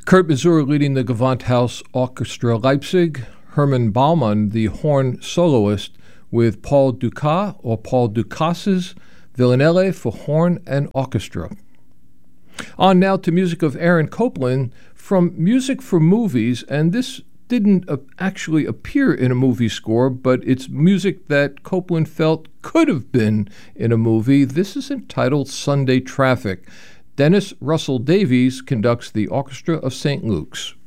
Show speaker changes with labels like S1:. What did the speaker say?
S1: Kurt Masur leading the Gewandhaus Orchestra Leipzig, Hermann Baumann, the horn soloist, with Paul Dukas or Paul Dukas's Villanelle for horn and orchestra. On now to music of Aaron Copland from Music for Movies, and this didn't actually appear in a movie score, but it's music that Copland felt could have been in a movie. This is entitled Sunday Traffic. Dennis Russell Davies conducts the Orchestra of St. Luke's.